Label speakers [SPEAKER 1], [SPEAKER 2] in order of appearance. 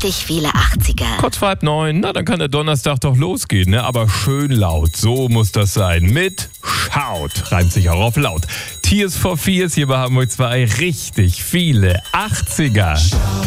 [SPEAKER 1] richtig viele 80er.
[SPEAKER 2] Kurz vor 8:30, na dann kann der Donnerstag doch losgehen, ne? Aber schön laut, so muss das sein. Mit Schaut, reimt sich auch auf laut. Tears for Fears hier bei Hamburg 2, richtig viele 80er.